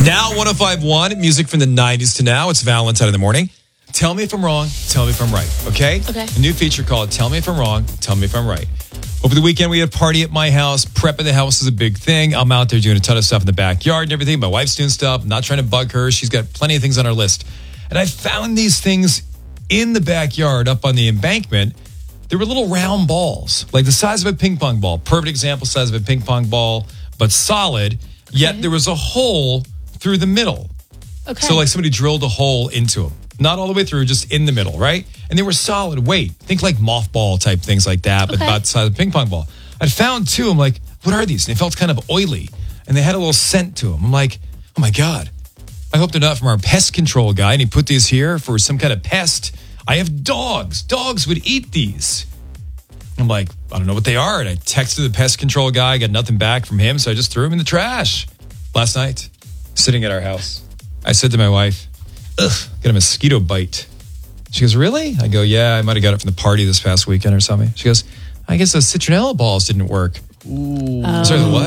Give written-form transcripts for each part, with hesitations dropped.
Now 105.1, music from the 90s to now. It's Valentine in the morning. Tell me if I'm wrong. Tell me if I'm right. Okay? Okay. A new feature called Tell Me If I'm Wrong. Tell Me If I'm Right. Over the weekend, we had a party at my house. Prep of the house is a big thing. I'm out there doing a ton of stuff in the backyard and everything. My wife's doing stuff. I'm not trying to bug her. She's got plenty of things on her list. And I found these things in the backyard up on the embankment. They were little round balls, like the size of a ping pong ball. Perfect example size of a ping pong ball, but solid. Yet there was a hole through the middle. Okay. So like somebody drilled a hole into them. Not all the way through, just in the middle, right? And they were solid weight. Think like mothball type things like that, but about the size of a ping pong ball. I found two. I'm like, what are these? And they felt kind of oily. And they had a little scent to them. I'm like, oh my God. I hope they're not from our pest control guy. And he put these here for some kind of pest. I have dogs. Dogs would eat these. I'm like, I don't know what they are. And I texted the pest control guy. Got nothing back from him. So I just threw them in the trash. Last night, sitting at our house, I said to my wife, ugh, got a mosquito bite. She goes, really? I go, yeah, I might have got it from the party this past weekend or something. She goes, I guess those citronella balls didn't work. Ooh. Sorry, what?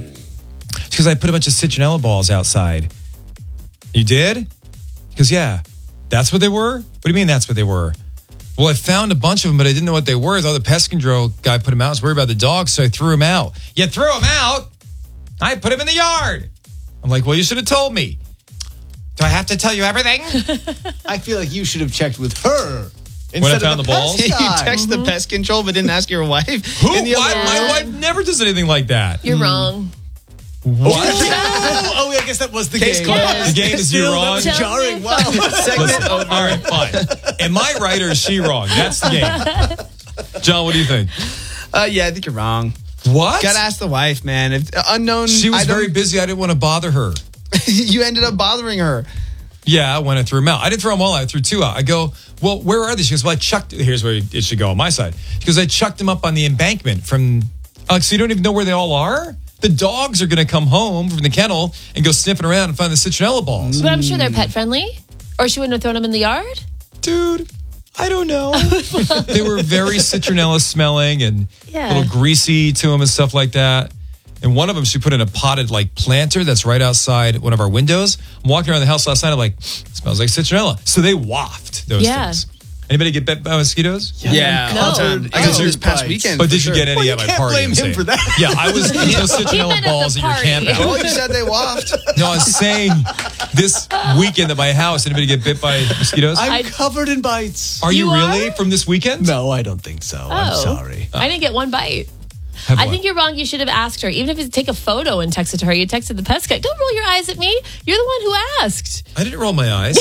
She goes, I put a bunch of citronella balls outside. You did? He goes, yeah. That's what they were? What do you mean that's what they were? Well, I found a bunch of them, but I didn't know what they were. The pest control guy put them out. I was worried about the dogs, so I threw them out. You threw them out? I put them in the yard. I'm like, well, you should have told me. Do I have to tell you everything? I feel like you should have checked with her. When I found the balls? You text the pest control but didn't ask your wife? Who? My wife never does anything like that. You're wrong. What? Oh, I guess that was the Case game. closed. The game is you wrong. That was jarring. Wow. Segment over. All right, fine. Am I right or is she wrong? That's the game. John, what do you think? Yeah, I think you're wrong. What? Gotta ask the wife, man. If unknown. She was very busy. I didn't want to bother her. You ended up bothering her. Yeah, when I threw them out. I didn't throw them all out. I threw two out. I go, well, where are they? She goes, well, I chucked. Here's where it should go on my side. She goes, I chucked them up on the embankment from. Alex, so you don't even know where they all are? The dogs are going to come home from the kennel and go sniffing around and find the citronella balls. But I'm sure they're pet friendly. Or she wouldn't have thrown them in the yard. Dude, I don't know. They were very citronella smelling and a little greasy to them and stuff like that. And one of them she put in a potted like planter that's right outside one of our windows. I'm walking around the house last night. I'm like, smells like citronella. So they waft those things. Anybody get bit by mosquitoes? Yeah. No. All the time. I got this past weekend. But did you get any at my party? Blame him for that. Yeah, I was there's no citronella balls at your camp out. Oh, you said they waft. No, I was saying this weekend at my house. Anybody get bit by mosquitoes? I'm covered in bites. Are you You really are? from this weekend? No, I don't think so. I'm sorry. I didn't get one bite. I think you're wrong. You should have asked her. Even if you take a photo and text it to her, you texted the pest guy. Don't roll your eyes at me. You're the one who asked. I didn't roll my eyes.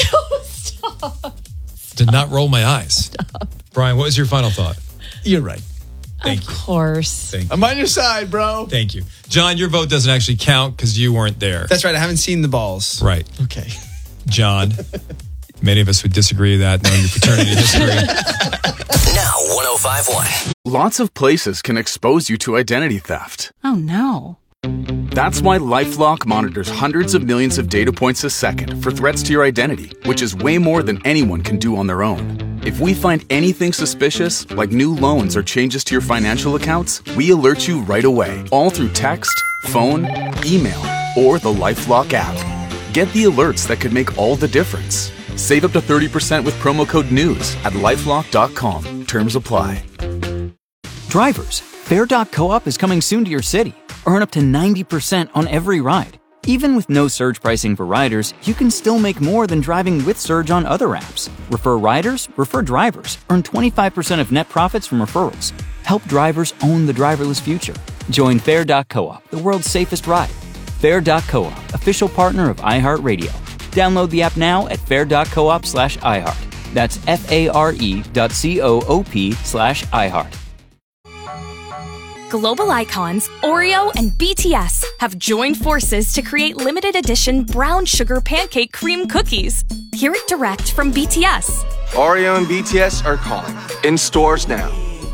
Stop. Did not roll my eyes. Stop. Brian, what was your final thought? You're right. Thank you. Of course. Thank you. I'm on your side, bro. Thank you. John, your vote doesn't actually count because you weren't there. That's right. I haven't seen the balls. Right. Okay. John, many of us would disagree with that knowing your paternity history. Now 105.1. Lots of places can expose you to identity theft. Oh, no. That's why LifeLock monitors hundreds of millions of data points a second for threats to your identity, which is way more than anyone can do on their own. If we find anything suspicious, like new loans or changes to your financial accounts, we alert you right away, all through text, phone, email, or the LifeLock app. Get the alerts that could make all the difference. Save up to 30% with promo code NEWS at LifeLock.com. Terms apply. Drivers, Fare.coop is coming soon to your city. Earn up to 90% on every ride. Even with no surge pricing for riders, you can still make more than driving with Surge on other apps. Refer riders, refer drivers. Earn 25% of net profits from referrals. Help drivers own the driverless future. Join Fare.coop, the world's safest ride. Fare.coop, official partner of iHeartRadio. Download the app now at fare.coop/iHeart. That's FARE.coop/iHeart. Global icons Oreo and BTS have joined forces to create limited edition brown sugar pancake cream cookies. Hear it direct from BTS. Oreo and BTS are calling. In stores now.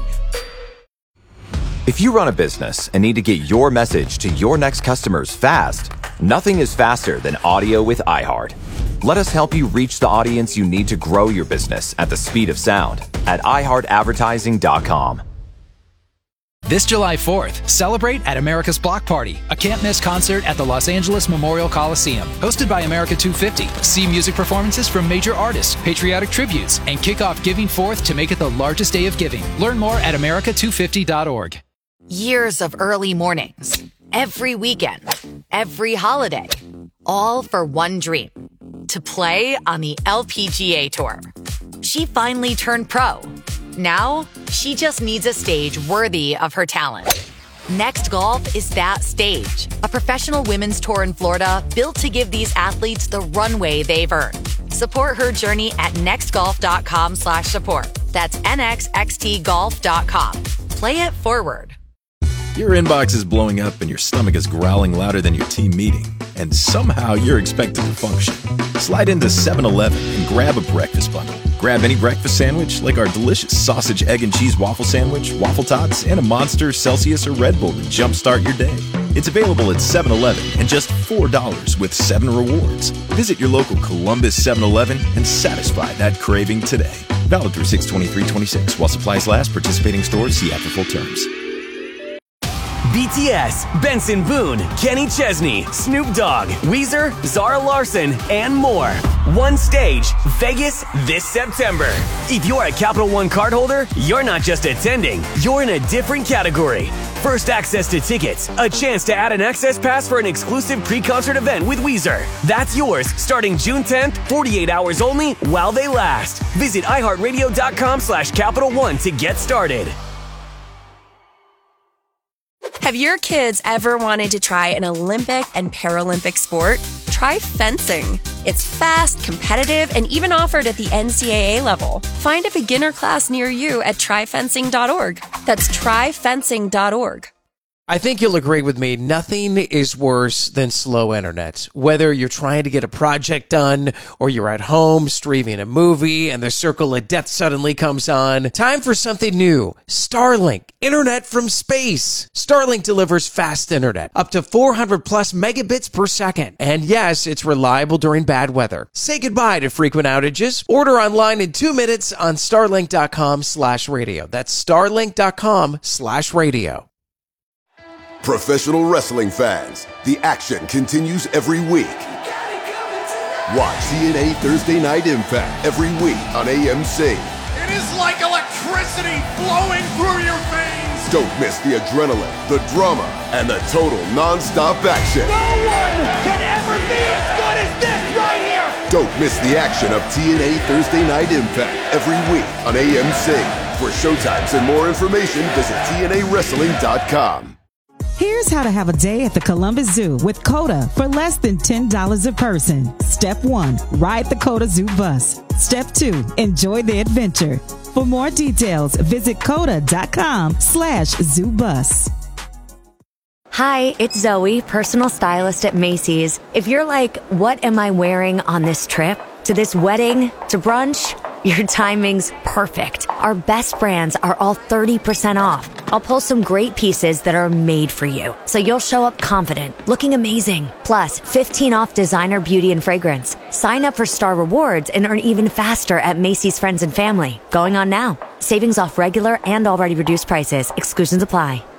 If you run a business and need to get your message to your next customers fast, nothing is faster than audio with iHeart. Let us help you reach the audience you need to grow your business at the speed of sound at iHeartAdvertising.com. This July 4th, celebrate at America's Block Party, a can't-miss concert at the Los Angeles Memorial Coliseum. Hosted by America 250, see music performances from major artists, patriotic tributes, and kick off Giving Forth to make it the largest day of giving. Learn more at america250.org. Years of early mornings, every weekend, every holiday, all for one dream, to play on the LPGA Tour. She finally turned pro. Now, she just needs a stage worthy of her talent. Next Golf is that stage. A professional women's tour in Florida built to give these athletes the runway they've earned. Support her journey at nextgolf.com/support. That's nxxtgolf.com. Play it forward. Your inbox is blowing up and your stomach is growling louder than your team meeting. And somehow you're expected to function. Slide into 7-Eleven and grab a breakfast bundle. Grab any breakfast sandwich like our delicious sausage, egg, and cheese waffle sandwich, waffle tots, and a Monster, Celsius, or Red Bull to jumpstart your day. It's available at 7-Eleven and just $4 with 7 rewards. Visit your local Columbus 7-Eleven and satisfy that craving today. Valid through 6/23/26 while supplies last. Participating stores see after full terms. BTS, Benson Boone, Kenny Chesney, Snoop Dogg, Weezer, Zara Larsson, and more. One stage, Vegas this September. If you're a Capital One cardholder, you're not just attending, you're in a different category. First access to tickets, a chance to add an access pass for an exclusive pre-concert event with Weezer. That's yours starting June 10th, 48 hours only while they last. Visit iHeartRadio.com/Capital One to get started. Have your kids ever wanted to try an Olympic and Paralympic sport? Try fencing. It's fast, competitive, and even offered at the NCAA level. Find a beginner class near you at tryfencing.org. That's tryfencing.org. I think you'll agree with me, nothing is worse than slow internet. Whether you're trying to get a project done or you're at home streaming a movie and the circle of death suddenly comes on, time for something new. Starlink, internet from space. Starlink delivers fast internet, up to 400 plus megabits per second. And yes, it's reliable during bad weather. Say goodbye to frequent outages. Order online in 2 minutes on starlink.com/radio. That's starlink.com/radio. Professional wrestling fans, the action continues every week. Watch TNA Thursday Night Impact every week on AMC. It is like electricity flowing through your veins. Don't miss the adrenaline, the drama, and the total non-stop action. No one can ever be as good as this right here. Don't miss the action of TNA Thursday Night Impact every week on AMC. For showtimes and more information, visit TNAWrestling.com. Here's how to have a day at the Columbus Zoo with COTA for less than $10 a person. Step 1, ride the COTA Zoo bus. Step 2, enjoy the adventure. For more details, visit COTA.com/ZooBus. Hi, it's Zoe, personal stylist at Macy's. If you're like, what am I wearing on this trip? To this wedding? To brunch? Your timing's perfect. Our best brands are all 30% off. I'll pull some great pieces that are made for you, so you'll show up confident, looking amazing. Plus, 15 off designer beauty and fragrance. Sign up for Star Rewards and earn even faster at Macy's Friends and Family. Going on now. Savings off regular and already reduced prices. Exclusions apply.